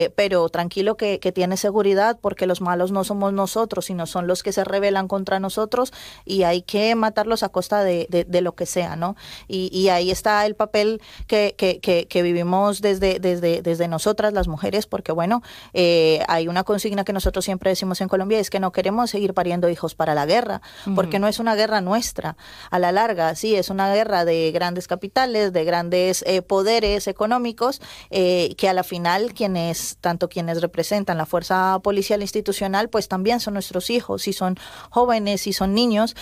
pero tranquilo que tiene seguridad porque los malos no somos nosotros, sino son los que se rebelan contra nosotros y hay que matarlos a costa de lo que sea, ¿no? Y ahí está el papel que vivimos desde nosotras, las mujeres, porque bueno, hay una consigna que nosotros siempre decimos en Colombia, es que no queremos seguir pariendo hijos para la guerra, porque no es una guerra nuestra, a la larga, sí, es una guerra de grandes capitales, de grandes poderes económicos, que a la final tanto quienes representan la fuerza policial institucional, pues también son nuestros hijos, si son jóvenes, si son niños,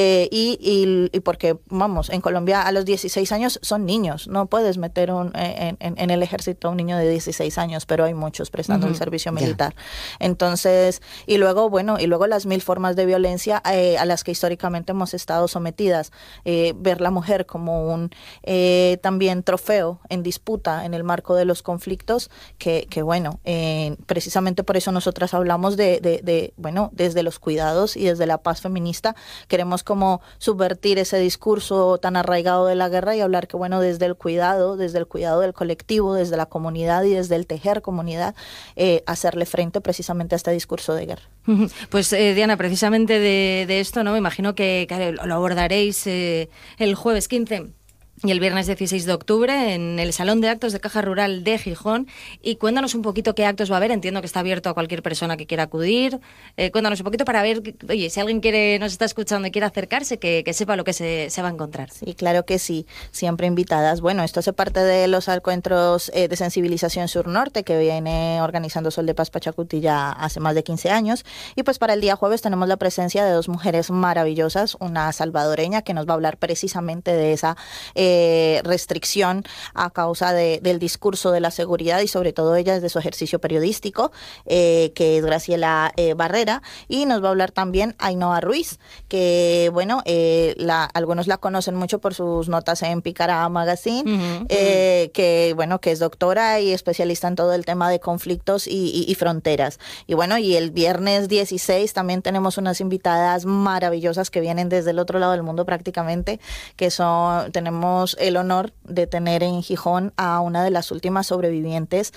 y porque, vamos, en Colombia a los 16 años son niños, no puedes meter en el ejército a un niño de 16 años, pero hay muchos prestando el servicio militar. Entonces, y luego las mil formas de violencia a las que históricamente hemos estado sometidas, ver la mujer como un también trofeo en disputa en el marco de los conflictos, que bueno, precisamente por eso nosotras hablamos bueno, desde los cuidados y desde la paz feminista, queremos como subvertir ese discurso tan arraigado de la guerra y hablar que bueno, desde el cuidado del colectivo, desde la comunidad y desde el tejer comunidad, hacerle frente precisamente a este discurso de guerra. Pues Diana, precisamente de esto, ¿no? Me imagino que lo abordaréis el jueves 15 y el viernes 16 de octubre en el Salón de Actos de Caja Rural de Gijón. Y cuéntanos un poquito qué actos va a haber. Entiendo que está abierto a cualquier persona que quiera acudir. Cuéntanos un poquito para ver, oye, si alguien nos está escuchando y quiere acercarse, que sepa lo que se va a encontrar. Sí, claro que sí, siempre invitadas. Bueno, esto hace parte de los encuentros de sensibilización sur-norte que viene organizando Sol de Paz Pachacuti ya hace más de 15 años. Y pues para el día jueves tenemos la presencia de dos mujeres maravillosas, una salvadoreña que nos va a hablar precisamente de esa restricción a causa del discurso de la seguridad y sobre todo ella desde su ejercicio periodístico, que es Graciela Barrera, y nos va a hablar también Ainhoa Ruiz, que bueno, algunos la conocen mucho por sus notas en Picará Magazine, que bueno, que es doctora y especialista en todo el tema de conflictos y fronteras. Y bueno, y el viernes 16 también tenemos unas invitadas maravillosas que vienen desde el otro lado del mundo prácticamente, tenemos el honor de tener en Gijón a una de las últimas sobrevivientes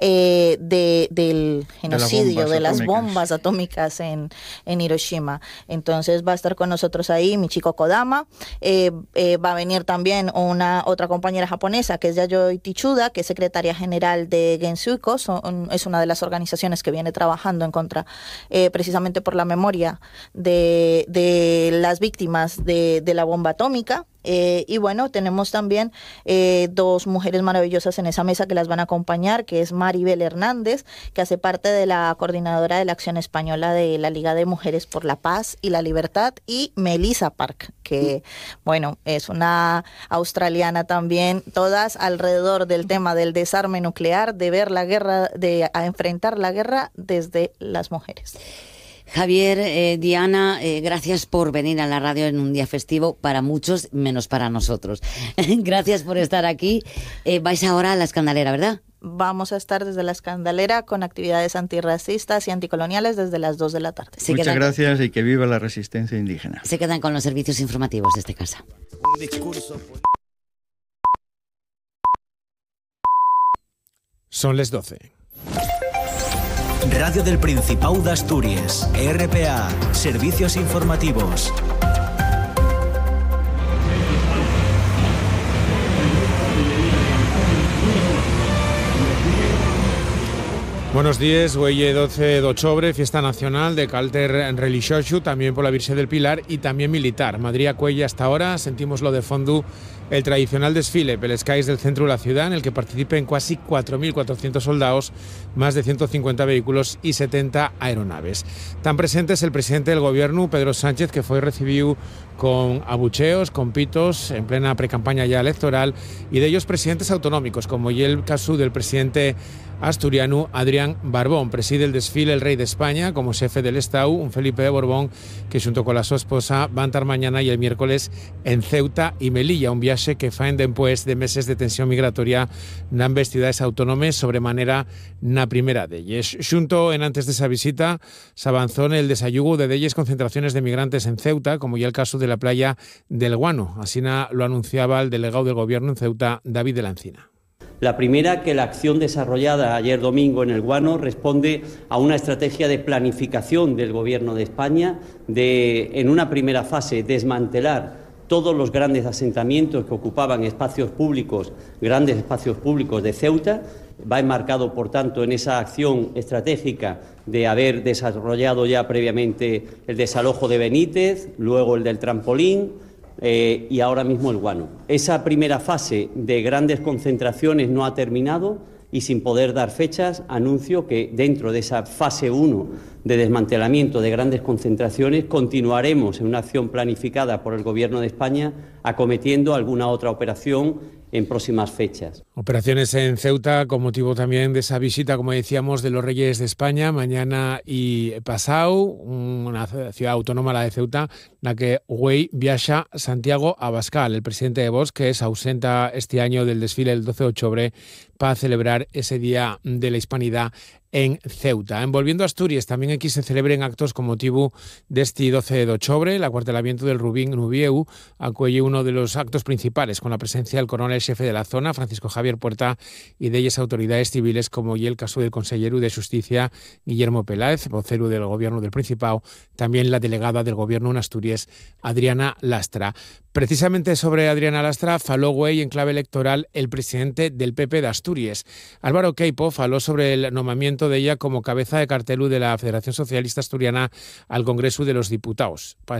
del genocidio, de las bombas atómicas en Hiroshima. Entonces va a estar con nosotros ahí Michiko Kodama, va a venir también otra compañera japonesa que es Yayoi Tichuda, que es secretaria general de Gensuiko, es una de las organizaciones que viene trabajando en contra, precisamente por la memoria de las víctimas de la bomba atómica. Y bueno, tenemos también dos mujeres maravillosas en esa mesa que las van a acompañar, que es Maribel Hernández, que hace parte de la coordinadora de la acción española de la Liga de Mujeres por la Paz y la Libertad, y Melissa Park, que bueno, es una australiana también, todas alrededor del tema del desarme nuclear, de ver la guerra, a enfrentar la guerra desde las mujeres. Javier, Diana, gracias por venir a la radio en un día festivo para muchos, menos para nosotros. Gracias por estar aquí. Vais ahora a la Escandalera, ¿verdad? Vamos a estar desde la Escandalera con actividades antirracistas y anticoloniales desde las 2 de la tarde. Muchas gracias y que viva la resistencia indígena. Se quedan con los servicios informativos de esta casa. Un discurso. Son las 12. Radio del Principado de Asturias, RPA, servicios informativos. Buenos días, hoy 12 de octubre, fiesta nacional de carácter religioso, también por la Virgen del Pilar y también militar. Madrid acuella hasta ahora, sentimos lo de fondo, el tradicional desfile per les calles del centro de la ciudad, en el que participen casi 4.400 soldados, más de 150 vehículos y 70 aeronaves. Tan presentes el presidente del gobierno, Pedro Sánchez, que fue recibido con abucheos, con pitos, en plena precampaña ya electoral, y de ellos presidentes autonómicos, como y el caso del presidente asturiano Adrián Barbón. Preside el desfile el rey de España como jefe del Estado, un Felipe de Borbón, que junto con la su esposa van a estar mañana y el miércoles en Ceuta y Melilla, un viaje que faen después de meses de tensión migratoria na ciudades autónomas sobremanera na primera de ellas. Junto en antes de esa visita se avanzó en el desayugo de ellas concentraciones de migrantes en Ceuta, como ya el caso de la playa del Guano. Así lo anunciaba el delegado del gobierno en Ceuta, David de la Encina. La primera, que la acción desarrollada ayer domingo en el Guano responde a una estrategia de planificación del Gobierno de España de, en una primera fase, desmantelar todos los grandes asentamientos que ocupaban espacios públicos, grandes espacios públicos de Ceuta. Va enmarcado, por tanto, en esa acción estratégica de haber desarrollado ya previamente el desalojo de Benítez, luego el del Trampolín y ahora mismo el Guano. Esa primera fase de grandes concentraciones no ha terminado y, sin poder dar fechas, anuncio que dentro de esa fase 1 de desmantelamiento de grandes concentraciones continuaremos en una acción planificada por el Gobierno de España acometiendo alguna otra operación en próximas fechas. Operaciones en Ceuta con motivo también de esa visita, como decíamos, de los Reyes de España mañana y pasado, una ciudad autónoma, la de Ceuta, la que hoy viaja Santiago Abascal, el presidente de Vox, que se ausenta este año del desfile del 12 de octubre para celebrar ese Día de la Hispanidad en Ceuta. Envolviendo a Asturias, también aquí se celebren actos con motivo de este 12 de octubre. El acuartelamiento del Rubín Nubieu acoge uno de los actos principales, con la presencia del coronel jefe de la zona, Francisco Javier Puerta, y de ellas autoridades civiles, como y el caso del consellero de Justicia, Guillermo Peláez, vocero del Gobierno del Principado, también la delegada del Gobierno en Asturias, Adriana Lastra. Precisamente sobre Adriana Lastra faló güey en clave electoral el presidente del PP de Asturias. Álvaro Queipo faló sobre el nombramiento de ella como cabeza de cartelu de la Federación Socialista Asturiana al Congreso de los Diputados para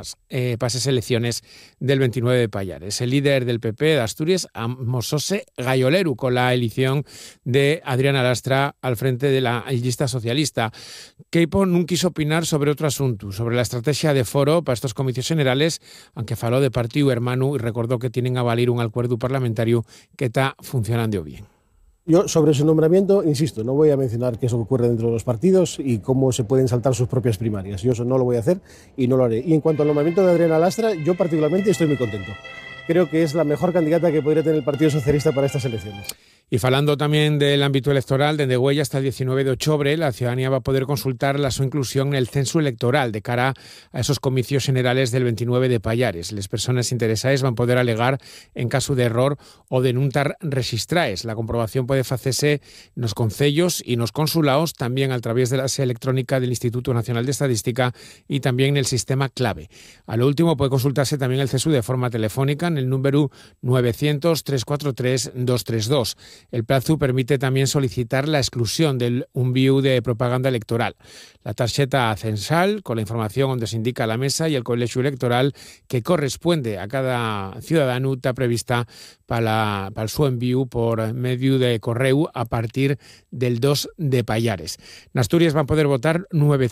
esas elecciones del 29 de Pallares. El líder del PP de Asturias amosóse galloleru con la elección de Adriana Lastra al frente de la lista socialista. Queipo no quiso opinar sobre otro asunto, sobre la estrategia de foro para estos comicios generales, aunque faló de partido hermano y recordó que tienen a valer un acuerdo parlamentario que está funcionando bien. Yo, sobre su nombramiento, insisto, no voy a mencionar qué es lo que ocurre dentro de los partidos y cómo se pueden saltar sus propias primarias. Yo eso no lo voy a hacer y no lo haré. Y en cuanto al nombramiento de Adriana Lastra, yo particularmente estoy muy contento. Creo que es la mejor candidata que podría tener el Partido Socialista para estas elecciones. Y falando también del ámbito electoral, desde Güell hasta el 19 de octubre, la ciudadanía va a poder consultar la su inclusión en el censo electoral de cara a esos comicios generales del 29 de Pallares. Las personas interesadas van a poder alegar en caso de error o de nuntar registraes. La comprobación puede hacerse en los concellos y en los consulados, también a través de la sede electrónica del Instituto Nacional de Estadística y también en el sistema clave. A lo último, puede consultarse también el censo de forma telefónica en el número 900-343-232. El plazo permite también solicitar la exclusión del envío de propaganda electoral. La tarjeta censal, con la información donde se indica la mesa y el colegio electoral que corresponde a cada ciudadano, está prevista para el su envío por medio de correo a partir del 2 de Pallares. En Asturias van a poder votar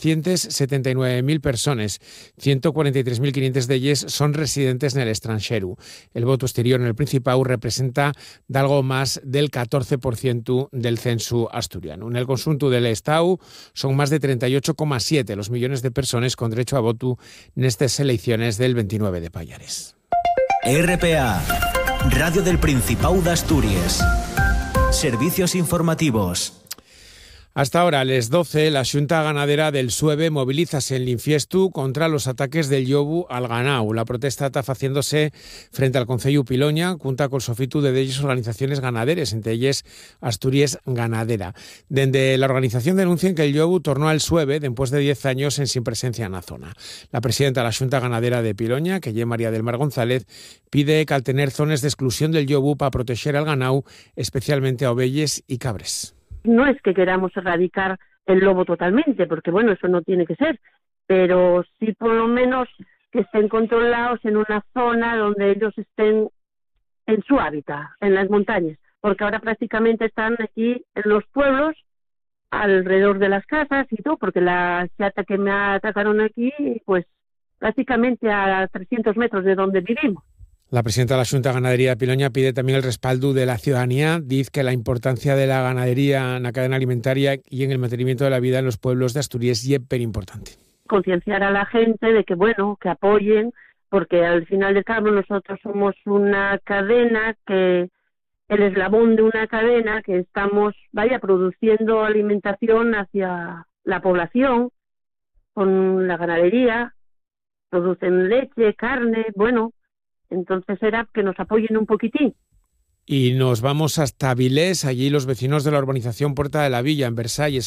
979.000 personas, 143.500 de ellas son residentes en el extranjero. El voto exterior en el Principado representa de algo más del 14% del censo asturiano. En el conjunto del Estado son más de 38,7 los millones de personas con derecho a voto en estas elecciones del 29 de Pallares. RPA, Radio del Principado de Asturias. Servicios informativos. Hasta ahora, a las 12, la Xunta Ganadera del Sueve movilízase en Linfiestu contra los ataques del llobu al ganau. La protesta está haciéndose frente al Concello Piloña, junta con sofitu de ellas organizaciones ganaderas, entre ellas Asturias Ganadera. Desde la organización denuncian que el llobu tornó al Sueve después de 10 años en sin presencia en la zona. La presidenta de la Xunta Ganadera de Piloña, que es María del Mar González, pide que al tener zonas de exclusión del llobu para proteger al ganau, especialmente a ovelles y cabres. No es que queramos erradicar el lobo totalmente, porque bueno, eso no tiene que ser, pero sí por lo menos que estén controlados en una zona donde ellos estén en su hábitat, en las montañas, porque ahora prácticamente están aquí en los pueblos, alrededor de las casas y todo, porque la chata que me atacaron aquí, pues prácticamente a 300 metros de donde vivimos. La presidenta de la Xunta de Ganadería de Piloña pide también el respaldo de la ciudadanía. Dice que la importancia de la ganadería en la cadena alimentaria y en el mantenimiento de la vida en los pueblos de Asturias es súper importante. Concienciar a la gente de que, bueno, que apoyen, porque al final del cabo nosotros somos una cadena, que el eslabón de una cadena que estamos, produciendo alimentación hacia la población con la ganadería, producen leche, carne, bueno. Entonces era que nos apoyen un poquitín. Y nos vamos hasta Vilés. Allí los vecinos de la urbanización Puerta de la Villa, en Versalles,